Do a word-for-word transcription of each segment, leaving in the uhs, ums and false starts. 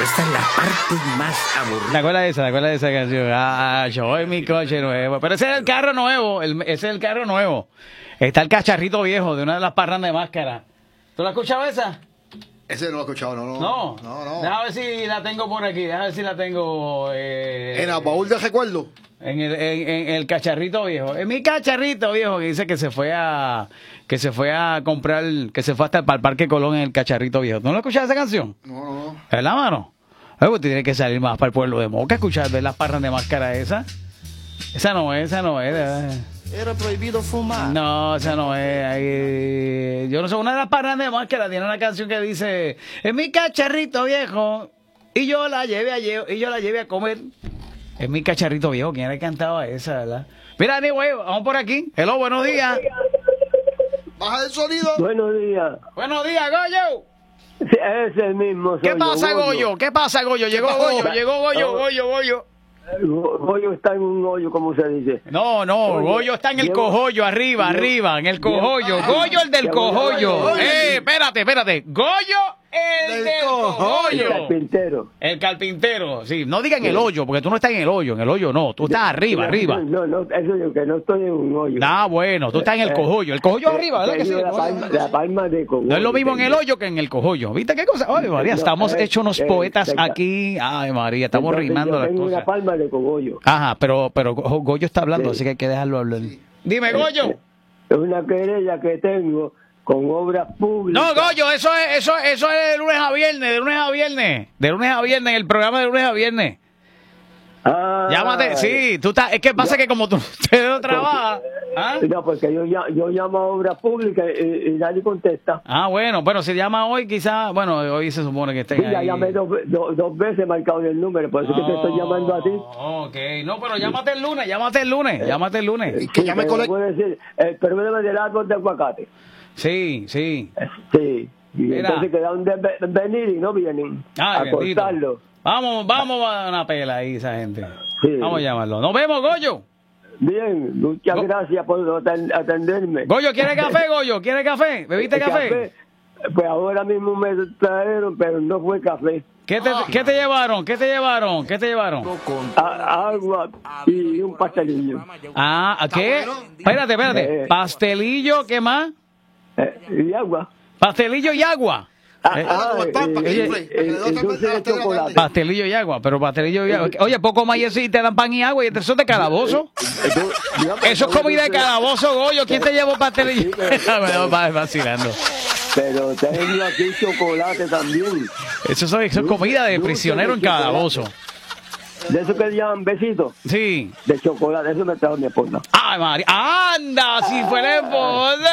esta es la parte más aburrida. ¿Te acuerdas de esa? ¿Te acuerdas de esa canción? Ah, yo en mi coche nuevo. Pero ese es el carro nuevo. El, ese es el carro nuevo. Está el cacharrito viejo de una de las parrandas de máscara. ¿Tú la has escuchado esa? Ese no lo he escuchado, no, no. No. No, no. Déjame ver si la tengo por aquí. Déjame ver si la tengo. Eh, En el baúl de recuerdo. En el, en, en el cacharrito viejo. En mi cacharrito viejo que dice que se fue a que se fue a comprar, que se fue hasta el, para el Parque Colón en el cacharrito viejo. ¿No lo escuchas esa canción? No, no, no. ¿Verdad, mano? Pues tienes que salir más para el pueblo de Moca a escuchar ver las parras de máscara esa. Esa no es, esa no es. Era prohibido fumar. No, esa no es. Ahí, yo no sé, una de las parras de máscara tiene una canción que dice: en mi cacharrito viejo y yo la llevé a lle- y yo la llevé a comer. Es mi cacharrito viejo. ¿Quién era que cantaba esa, verdad? Mira, anyway, vamos por aquí. Hello, buenos días. Baja el sonido. Buenos días. Buenos días, Goyo. Sí, es el mismo. Soy ¿Qué yo, pasa, Goyo? ¿Qué pasa, Goyo? Llegó Goyo, llegó Goyo, Goyo, Goyo. Go- Goyo está en un hoyo, como se dice. No, no, Oye, Goyo está en el llevo- cojollo, arriba, llevo- arriba, en el cojollo. llevo- Goyo, el del llevo- cojollo. llevo- Eh, espérate, espérate. Goyo, el Del del cojollo. El cojollo. carpintero. El carpintero, sí. No digan el hoyo, porque tú no estás en el hoyo. En el hoyo no, tú estás arriba, arriba. No, no, eso yo que no estoy en un hoyo. Ah, bueno, tú estás en el cojollo. El cojollo arriba, ¿verdad que sí? La palma, la palma de cogollo. No es lo mismo en el hoyo que en el cojollo. ¿Viste qué cosa? Ay, María, estamos No, eh, hechos unos eh, poetas venga. aquí. Ay, María, estamos Entonces, rimando yo las tengo una cosas. palma de cogollo. Ajá, pero, pero Go- Goyo está hablando, Sí. así que hay que dejarlo hablar. Dime, Goyo. Es una querella que tengo con obras públicas. No, Goyo, eso es, eso, eso es de lunes a viernes, de lunes a viernes. De lunes a viernes, en el programa de lunes a viernes. Ah, Llámate, sí, tú estás, es que pasa que como tú usted no trabajas. ¿Ah? No, porque yo, ya- yo llamo a obras públicas y, y nadie contesta. Ah, bueno, bueno, si llama hoy, quizás, bueno, hoy se supone que estén Sí, ya ahí. llamé dos, dos, dos veces marcado el número, por eso es que te estoy llamando a ti. Oh, ok, no, pero llámate el lunes, llámate el lunes, llámate el lunes. Y que ya me pero conecto. puedo decir, el problema del árbol de aguacate. Sí, sí. Sí. Y Mira. entonces quedaron de ve- venir y no vienen Ay, a bendito. cortarlo. Vamos, vamos a dar una pela ahí, esa gente. Sí. Vamos a llamarlo. Nos vemos, Goyo. Bien, muchas Go- gracias por aten- atenderme. Goyo, ¿quiere café, Goyo? ¿Quiere café? ¿Bebiste El café? Pues ahora mismo me trajeron, pero no fue café. ¿Qué te, ¿Qué te llevaron? ¿Qué te llevaron? ¿Qué te llevaron? A- agua y un pastelillo. Ah, ¿a qué? Espérate, espérate. Eh. Pastelillo, ¿qué más? Eh, y agua. Pastelillo y agua. Ah, Eh, ah, Como el pan, para que eh, infle, eh, para que le dé el otra dulce vez a de las tres de la chocolate. tarde. Pastelillo y agua, pero pastelillo y agua. Oye, poco más y eso y te dan pan y agua y eso es de calabozo. Entonces, digamos, Eso es comida de dulce- calabozo, Goyo. ¿Quién te llevó pastelillo? Me va vacilando. Pero tengo aquí chocolate también. Eso es, eso es comida de prisionero en calabozo. De eso que le llaman besitos. Sí. De chocolate, eso me trajo mi esposa. Ay, María. ¡Anda! Si fue la esposa,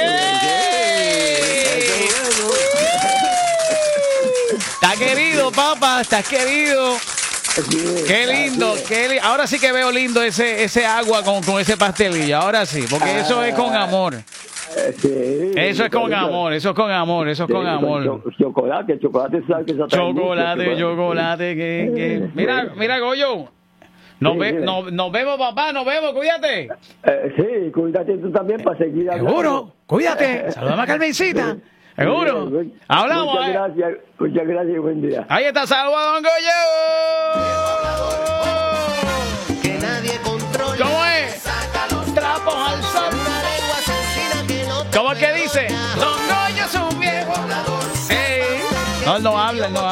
Está querido, papá, estás querido. Qué lindo, qué li- ahora sí que veo lindo ese ese agua con, con ese pastelillo, ahora sí, porque eso es con amor. Eh, sí, Eso es con amor, eso es con amor, eso es con Sí, amor. cho- Chocolate, chocolate, ¿sabes que eso trae mucho Chocolate, chocolate, que, que... Mira, mira, Goyo. Nos, Sí, ve- dime. nos, nos vemos, papá, nos vemos, cuídate. Eh, sí, cuídate tú también para seguir hablando. Seguro, cuídate. Saludame a Carmencita. Seguro. Muy- Hablamos. Muchas eh. gracias, muchas gracias y buen día. Ahí está, saludos a Don Goyo. Que nadie controle. ¿Cómo es? Trapos al sol. Una lengua asesina que no te ¿Cómo es que dice? Don Goyo es un viejo. Ey. No, él no habla, él no habla.